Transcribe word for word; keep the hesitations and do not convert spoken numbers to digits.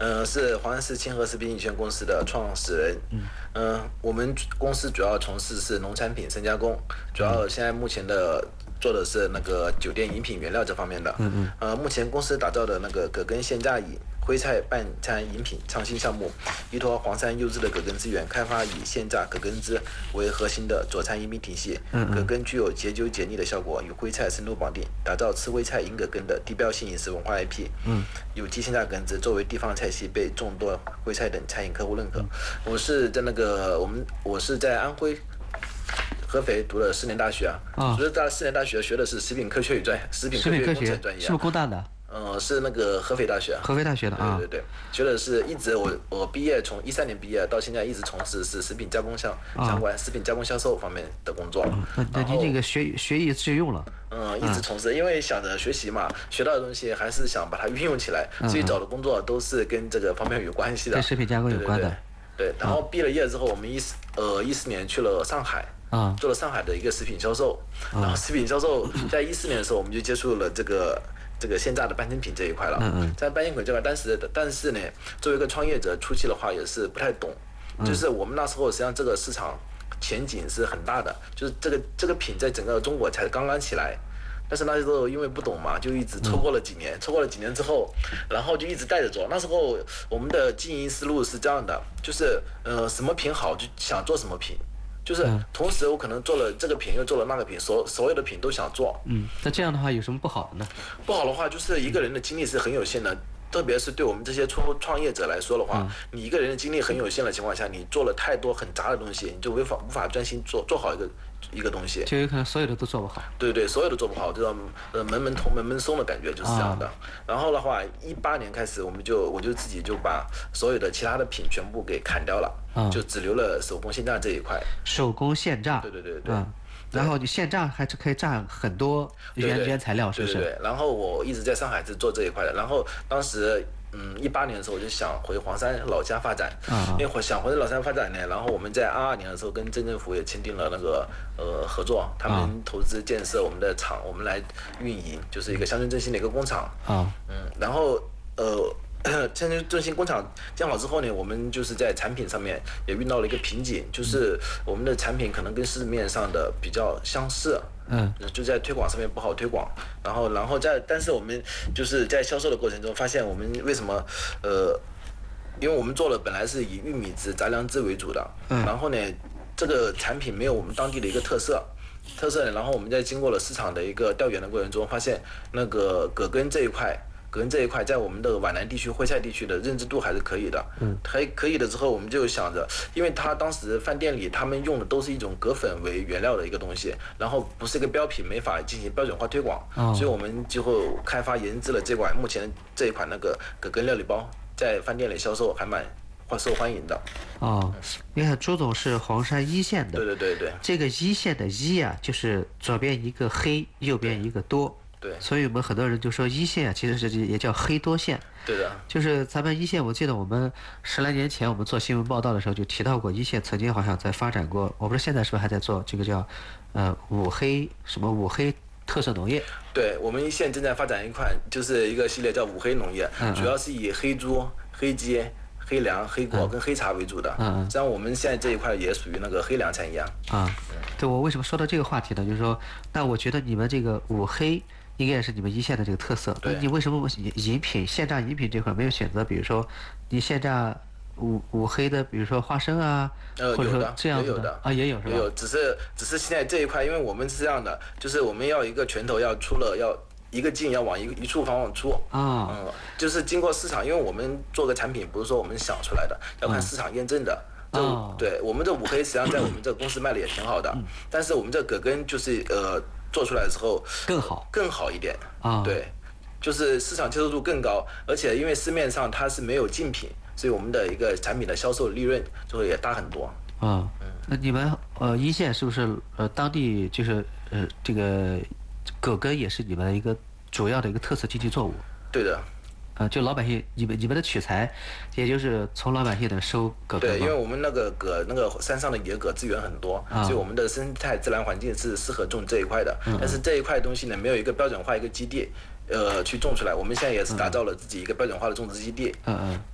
呃，是黄山市清河食品有限公司的创始人。嗯，呃，我们公司主要从事是农产品深加工，主要现在目前的做的是那个酒店饮品原料这方面的。嗯嗯。呃，目前公司打造的那个葛根现榨饮徽菜半餐饮品创新项目，依托黄山优质的葛根资源，开发以现榨葛根汁为核心的佐餐饮品体系。嗯嗯。葛根具有解酒解腻的效果，与徽菜深度绑定，打造吃徽菜饮葛根的地标性饮食文化 I P。嗯。有机现榨葛根汁作为地方菜系，被众多徽菜等餐饮客户认可。嗯、我是在那个我们我是在安徽合肥读了四年大学啊，哦、所以在四年大学学的是食品科学与专食品科学工程专业、啊， 是不是工大的？ 呃，是那个合肥大学。 合肥大学的啊。 对对对，学的是一直我我毕业从一三年毕业到现在一直从事是食品加工相相关、食品加工销售方面的工作。 那那您这个学学以致用了。 嗯，一直从事，因为想着学习嘛，学到的东西还是想把它运用起来，所以找的工作都是跟这个方面有关系的， 跟食品加工有关的。 对，对，对，然后毕了业之后，我们一四呃一四年去了上海。啊，做了上海的一个食品销售，然后食品销售在一四年的时候，我们就接触了这个这个现榨的半成品这一块了。嗯嗯，在半成品这块，但是但是呢，作为一个创业者，初期的话也是不太懂，就是我们那时候实际上这个市场前景是很大的，就是这个这个品在整个中国才刚刚起来。但是那时候因为不懂嘛，就一直错过了几年，错过了几年之后，然后就一直带着做。那时候我们的经营思路是这样的，就是呃什么品好就想做什么品。就是同时我可能做了这个品又做了那个品，所所有的品都想做。 嗯，那这样的话有什么不好的呢？ 不好的话就是一个人的精力是很有限的，特别是对我们这些初创业者来说的话，嗯、你一个人的精力很有限的情况下，你做了太多很杂的东西，你就无法无法专心做做好一个一个东西， 就有可能所有的都做不好。 对对，所有的做不好，这种呃门门同门门松的感觉就是这样的。啊、然后的话，一八年开始，我们就我就自己就把所有的其他的品全部给砍掉了。啊、就只留了手工现榨这一块。 手工现榨。 对对对对。 嗯。然后你现榨还是可以榨很多原原材料，是不是？ 对对对。然后我一直在上海是做这一块的。然后当时嗯一八年的时候，我就想回黄山老家发展。啊。因为想回老山发展呢，然后我们在二二年的时候跟镇政府也签订了那个呃合作，他们投资建设我们的厂，我们来运营，就是一个乡村振兴的一个工厂。啊。嗯，然后呃。乡村振兴工厂建好之后呢，我们就是在产品上面也遇到了一个瓶颈，就是我们的产品可能跟市面上的比较相似，嗯，就在推广上面不好推广。然后，然后在但是我们就是在销售的过程中发现，我们为什么呃，因为我们做的本来是以玉米汁、杂粮汁为主的，嗯，然后呢，这个产品没有我们当地的一个特色。特色呢，然后我们在经过了市场的一个调研的过程中，发现那个葛根这一块。葛根这一块在我们的皖南地区、徽菜地区的认知度还是可以的，嗯，还可以的之后，我们就想着，因为他当时饭店里他们用的都是一种葛粉为原料的一个东西，然后不是一个标品，没法进行标准化推广，哦、所以我们最后开发研制了这款目前这一款那个葛根料理包，在饭店里销售还蛮受欢迎的。 哦，你看朱总是黄山一线的， 对对对对， 这个一线的一啊，就是左边一个黑，右边一个多。 对， 所以我们很多人就说一线啊，其实是也叫黑多线。 对的， 就是咱们一线，我记得我们十来年前我们做新闻报道的时候就提到过，一线曾经好像在发展过，我不知道现在是不是还在做这个叫，呃，五黑什么五黑特色农业。 对，我们一线正在发展一款，就是一个系列叫五黑农业，嗯嗯主要是以黑猪、黑鸡、黑粮、黑果跟黑茶为主的。嗯嗯。像我们现在这一块也属于那个黑粮产业啊。 啊、嗯，对，我为什么说到这个话题呢？就是说，那我觉得你们这个五黑。应该也是你们一线的这个特色。那你为什么饮品现榨饮品这块没有选择？比如说，你现榨五五黑的，比如说花生啊， 呃， 或者说这样子的啊，也有是吧？ 有，只是只是现在这一块，因为我们是这样的，就是我们要一个拳头要出了，要一个劲要往一个一处方向出啊，嗯，就是经过市场，因为我们做个产品不是说我们想出来的，要看市场验证的。这、哦、对我们这五黑实际上在我们这个公司卖的也挺好的，嗯、但是我们这葛根就是呃。做出来的时候更好， 更好一点啊！对，就是市场接受度更高，而且因为市面上它是没有竞品，所以我们的一个产品的销售利润就会也大很多。 啊，嗯，那你们呃一线是不是呃当地就是呃这个葛根也是你们的一个主要的一个特色经济作物？ 对的。 呃，就老百姓，你们你们的取材，也就是从老百姓的收葛根。 对，因为我们那个葛那个山上的野葛资源很多，啊、所以我们的生态自然环境是适合种这一块的。嗯、但是这一块东西呢，没有一个标准化一个基地，呃，去种出来。我们现在也是打造了自己一个标准化的种植基地。嗯嗯。